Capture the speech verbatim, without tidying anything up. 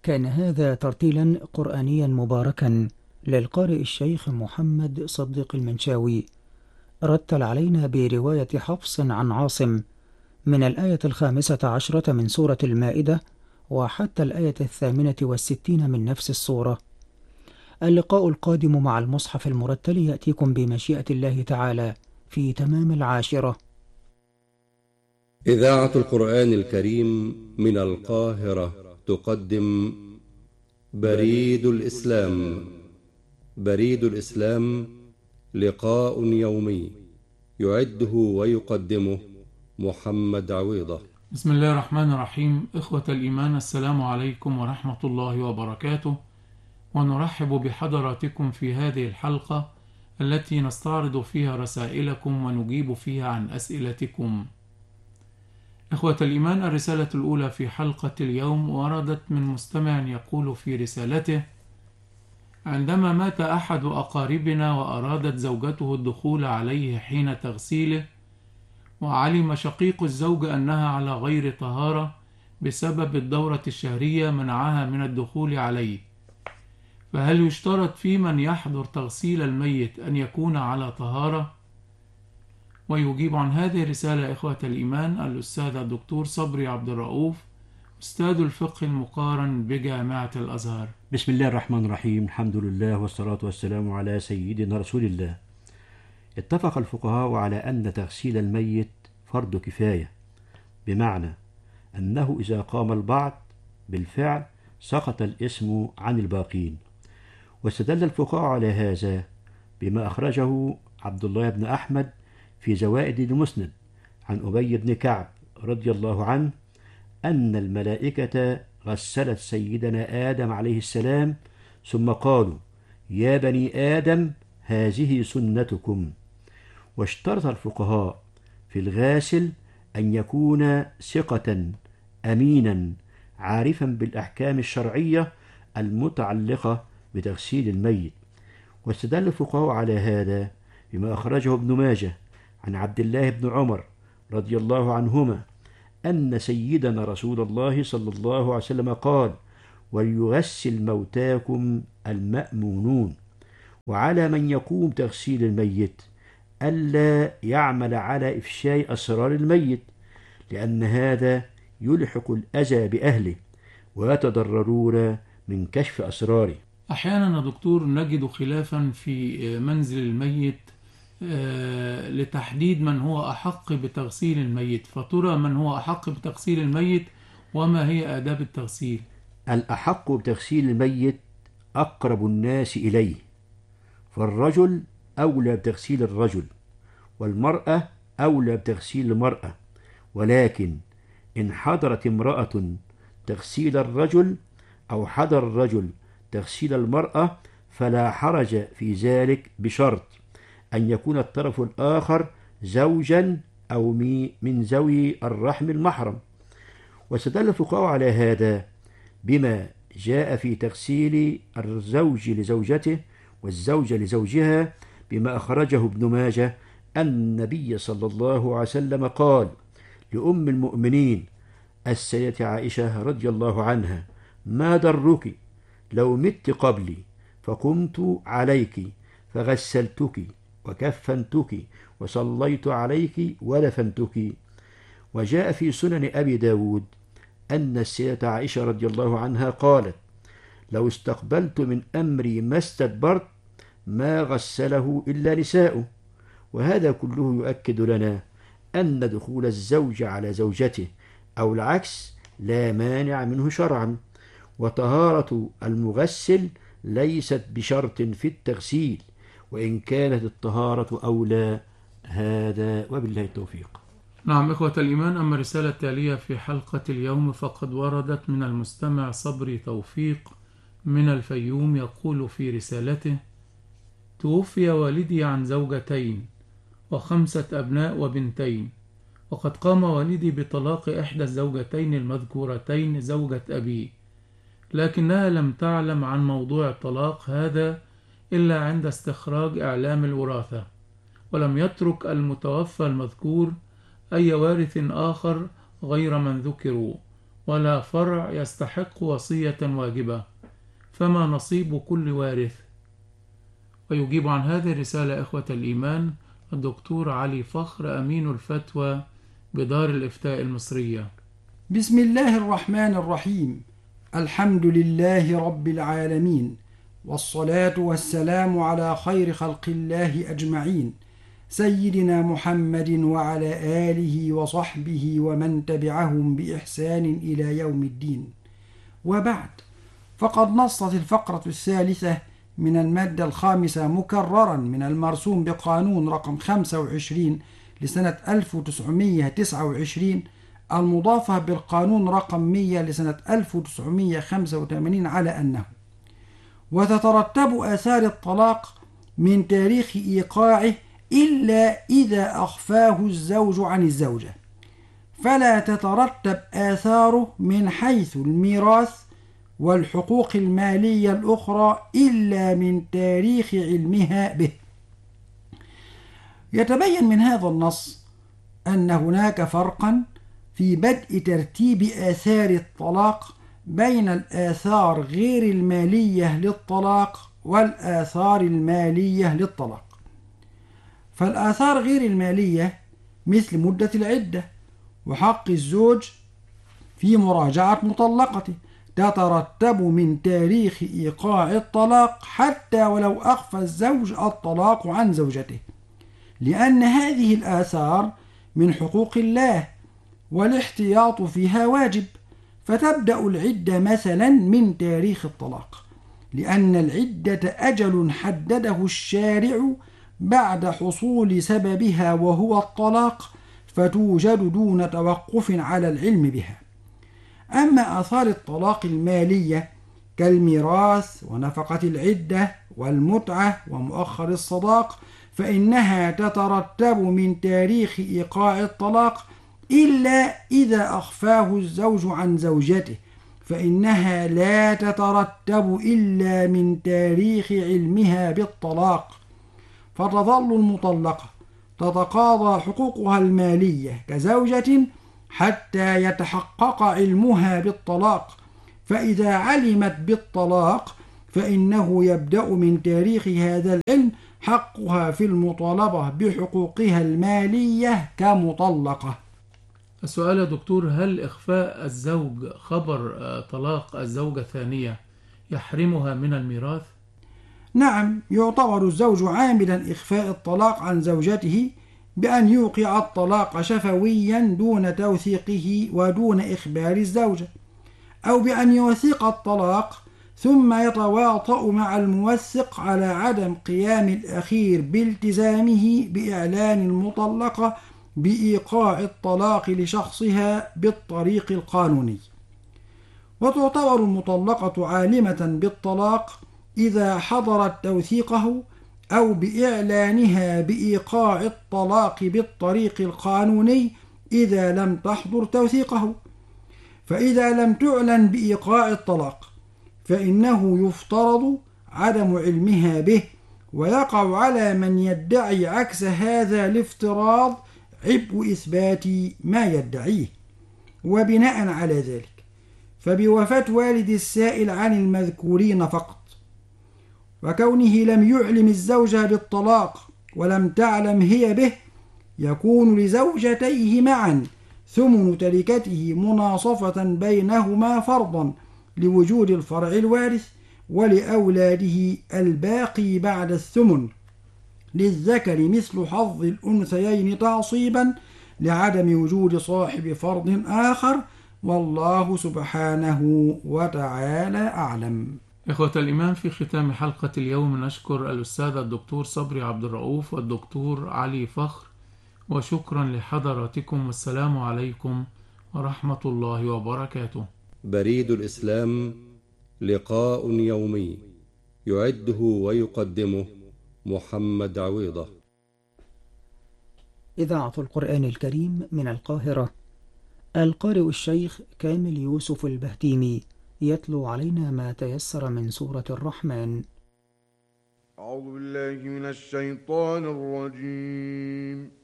كان هذا ترتيلا قرآنيا مباركا للقارئ الشيخ محمد صديق المنشاوي، رتل علينا برواية حفص عن عاصم من الآية الخامسة عشرة من سورة المائدة وحتى الآية الثامنة والستين من نفس السورة. اللقاء القادم مع المصحف المرتل يأتيكم بمشيئة الله تعالى في تمام العاشرة. إذاعة القرآن الكريم من القاهرة تقدم بريد الإسلام. بريد الإسلام لقاء يومي يعده ويقدمه محمد عويضة. بسم الله الرحمن الرحيم. إخوة الإيمان، السلام عليكم ورحمة الله وبركاته، ونرحب بحضراتكم في هذه الحلقة التي نستعرض فيها رسائلكم ونجيب فيها عن أسئلتكم. إخوة الإيمان، الرسالة الأولى في حلقة اليوم وردت من مستمع يقول في رسالته: عندما مات أحد أقاربنا وأرادت زوجته الدخول عليه حين تغسيله، وعلم شقيق الزوج أنها على غير طهارة بسبب الدورة الشهرية منعها من الدخول عليه، فهل يشترط في من يحضر تغسيل الميت أن يكون على طهارة؟ ويجيب عن هذه الرسالة إخوة الإيمان الأستاذ الدكتور صبري عبد الرؤوف، أستاذ الفقه المقارن بجامعة الأزهر. بسم الله الرحمن الرحيم. الحمد لله والصلاة والسلام على سيدنا رسول الله. اتفق الفقهاء على أن تغسيل الميت فرض كفاية، بمعنى أنه إذا قام البعض بالفعل سقط الاسم عن الباقين. واستدل الفقهاء على هذا بما أخرجه عبد الله بن أحمد في زوائد المسند عن أبي بن كعب رضي الله عنه أن الملائكة غسلت سيدنا آدم عليه السلام ثم قالوا: يا بني آدم هذه سنتكم. واشترط الفقهاء في الغاسل أن يكون ثقة أمينا عارفا بالأحكام الشرعية المتعلقة بتغسيل الميت. واستدل الفقهاء على هذا بما أخرجه ابن ماجه عن عبد الله بن عمر رضي الله عنهما أن سيدنا رسول الله صلى الله عليه وسلم قال: وليغسل موتاكم المأمونون. وعلى من يقوم تغسيل الميت ألا يعمل على إفشاء أسرار الميت، لأن هذا يلحق الأذى بأهله ويتضررون من كشف أسراره. أحيانا يا دكتور نجد خلافا في منزل الميت لتحديد من هو أحق بتغسيل الميت، فترى من هو أحق بتغسيل الميت وما هي آداب التغسيل؟ الأحق بتغسيل الميت أقرب الناس إليه، فالرجل أولى بتغسيل الرجل، والمرأة أولى بتغسيل المرأة. ولكن إن حضرت امرأة تغسيل الرجل أو حضر الرجل تغسيل المرأة فلا حرج في ذلك، بشرط أن يكون الطرف الآخر زوجا أو من ذوي الرحم المحرم. واستدل الفقهاء على هذا بما جاء في تغسيل الزوج لزوجته والزوجة لزوجها بما أخرجه ابن ماجه أن النبي صلى الله عليه وسلم قال لأم المؤمنين السيدة عائشة رضي الله عنها: ما ضرك لو مت قبلي فقمت عليك فغسلتك وكفنتك وصليت عليك ودفنتك. وجاء في سنن أبي داود أن السيدة عائشة رضي الله عنها قالت: لو استقبلت من أمري ما استدبرت ما غسله إلا نساؤه. وهذا كله يؤكد لنا أن دخول الزوج على زوجته أو العكس لا مانع منه شرعا، وطهارة المغسل ليست بشرط في التغسيل، وإن كانت الطهارة أولى. هذا وبالله التوفيق. نعم إخوة الإيمان، أما الرسالة التالية في حلقة اليوم فقد وردت من المستمع صبري توفيق من الفيوم، يقول في رسالته: توفي والدي عن زوجتين وخمسة أبناء وبنتين، وقد قام والدي بطلاق إحدى الزوجتين المذكورتين زوجة أبي، لكنها لم تعلم عن موضوع الطلاق هذا إلا عند استخراج إعلام الوراثة، ولم يترك المتوفى المذكور أي وارث آخر غير من ذكروا، ولا فرع يستحق وصية واجبة، فما نصيب كل وارث؟ ويجيب عن هذه الرسالة إخوة الإيمان الدكتور علي فخر أمين الفتوى بدار الإفتاء المصرية. بسم الله الرحمن الرحيم. الحمد لله رب العالمين، والصلاة والسلام على خير خلق الله أجمعين، سيدنا محمد وعلى آله وصحبه ومن تبعهم بإحسان إلى يوم الدين. وبعد، فقد نصت الفقرة الثالثة من المادة الخامسة مكررا من المرسوم بقانون رقم خمسة وعشرين لسنة ألف وتسعمائة وتسعة وعشرين المضافة بالقانون رقم مئة لسنة ألف وتسعمائة وخمسة وثمانين على أنه: وتترتب آثار الطلاق من تاريخ إيقاعه إلا إذا أخفاه الزوج عن الزوجة، فلا تترتب آثاره من حيث الميراث والحقوق المالية الأخرى إلا من تاريخ علمها به. يتبين من هذا النص أن هناك فرقا في بدء ترتيب آثار الطلاق بين الآثار غير المالية للطلاق والآثار المالية للطلاق. فالآثار غير المالية مثل مدة العدة وحق الزوج في مراجعة مطلقته تترتب من تاريخ إيقاع الطلاق حتى ولو أخفى الزوج الطلاق عن زوجته، لأن هذه الآثار من حقوق الله والاحتياط فيها واجب، فتبدأ العدة مثلا من تاريخ الطلاق، لأن العدة أجل حدده الشارع بعد حصول سببها وهو الطلاق، فتوجد دون توقف على العلم بها. أما آثار الطلاق المالية كالميراث ونفقة العدة والمتعة ومؤخر الصداق فإنها تترتب من تاريخ إيقاع الطلاق إلا إذا أخفاه الزوج عن زوجته، فإنها لا تترتب إلا من تاريخ علمها بالطلاق، فتظل المطلقة تتقاضى حقوقها المالية كزوجة حتى يتحقق علمها بالطلاق، فإذا علمت بالطلاق فإنه يبدأ من تاريخ هذا العلم حقها في المطالبة بحقوقها المالية كمطلقة. السؤال يا دكتور: هل إخفاء الزوج خبر طلاق الزوجة الثانية يحرمها من الميراث؟ نعم، يعتبر الزوج عاملا إخفاء الطلاق عن زوجته بأن يوقع الطلاق شفويا دون توثيقه ودون إخبار الزوجة، أو بأن يوثق الطلاق ثم يتواطأ مع الموثق على عدم قيام الأخير بالتزامه بإعلان المطلقة بإيقاع الطلاق لشخصها بالطريق القانوني. وتعتبر المطلقة عالمة بالطلاق إذا حضرت توثيقه أو بإعلانها بإيقاع الطلاق بالطريق القانوني إذا لم تحضر توثيقه. فإذا لم تعلن بإيقاع الطلاق فإنه يفترض عدم علمها به، ويقع على من يدعي عكس هذا الافتراض عبء إثبات ما يدعيه. وبناء على ذلك فبوفاة والد السائل عن المذكورين فقط، وكونه لم يعلم الزوجة بالطلاق ولم تعلم هي به، يكون لزوجتيه معا ثمن تركته مناصفة بينهما فرضا لوجود الفرع الوارث، ولأولاده الباقي بعد الثمن للذكر مثل حظ الأنثيين تعصيبا لعدم وجود صاحب فرض آخر، والله سبحانه وتعالى أعلم. إخوة الإيمان، في ختام حلقة اليوم نشكر الأستاذ الدكتور صبري عبد الرؤوف والدكتور علي فخر، وشكرا لحضراتكم، والسلام عليكم ورحمة الله وبركاته. بريد الإسلام، لقاء يومي يعده ويقدمه محمد عويضة. إذاعة القرآن الكريم من القاهرة. القارئ الشيخ كامل يوسف البهتيمي يتلو علينا ما تيسر من سورة الرحمن. أعوذ بالله من الشيطان الرجيم.